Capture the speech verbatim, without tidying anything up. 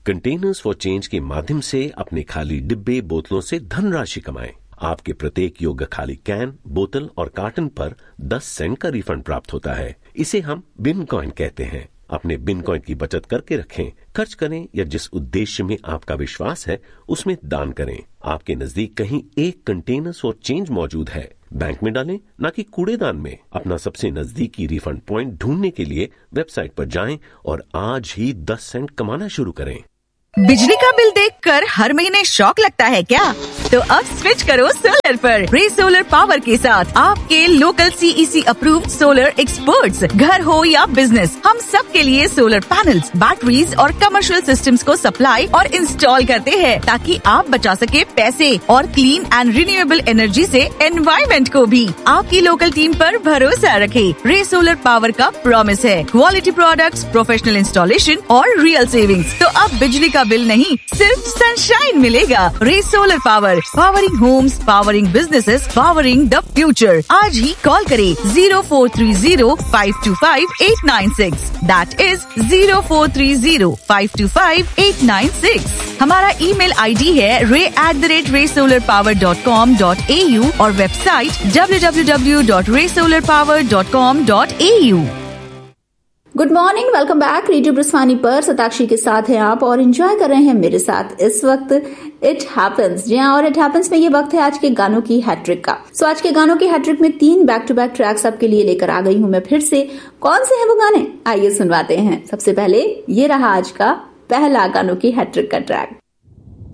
Containers for change के माध्यम से अपने खाली डिब्बे बोतलों से धनराशि कमाएं। आपके प्रत्येक योग्य खाली कैन, बोतल और कार्टन पर दस सेंट का रिफंड प्राप्त होता है। इसे हम बिन कॉइन कहते हैं। अपने बिन कॉइन की बचत करके रखें, खर्च करें या जिस उद्देश्य में आपका विश्वास है उसमें दान करें। आपके नजदीक कहीं एक कंटेनर्स फॉर चेंज मौजूद है, बैंक में डालें, न कि कूड़ेदान में। अपना सबसे नजदीकी रिफंड पॉइंट ढूंढने के लिए वेबसाइट पर जाएं और आज ही दस सेंट कमाना शुरू करें। बिजली का बिल देखकर हर महीने शॉक लगता है क्या? तो अब स्विच करो सोलर पर। रे सोलर पावर के साथ आपके local CEC approved solar experts, घर हो या बिजनेस, हम सब के लिए सोलर पैनल्स, बैटरीज और कमर्शियल सिस्टम्स को सप्लाई और इंस्टॉल करते हैं ताकि आप बचा सके पैसे और क्लीन एंड रिन्यूएबल एनर्जी से एनवायरमेंट को भी। आपकी लोकल टीम पर भरोसा रखें। रे सोलर पावर का प्रॉमिस है क्वालिटी प्रोडक्ट्स, प्रोफेशनल इंस्टॉलेशन और रियल सेविंग्स। तो अब बिजली का बिल नहीं, सिर्फ सनशाइन मिलेगा। रे solar power, powering Holmes, powering businesses, powering the future. आज ही कॉल करें zero four three zero five to five eight nine six. That is zero four three zero five to five eight nine six. हमारा email ID है रे at the rate रे solar power dot com dot A you और website W W W dot रे solar power dot com dot A you. Good morning, welcome back. Radio ब्रह्मवाणी पर सताक्षी के साथ हैं आप और एंजॉय कर रहे हैं मेरे साथ इस वक्त इट हैपेंस। जी हाँ, और इट हैपेंस में ये वक्त है आज के गानों की हैट्रिक का। सो आज के गानों की हैट्रिक में तीन बैक टू बैक ट्रैक्स आपके लिए लेकर आ गई हूं मैं फिर से। कौन से हैं वो गाने, आइए सुनवाते हैं। सबसे पहले ये रहा आज का पहला गानों की हैट्रिक का ट्रैक।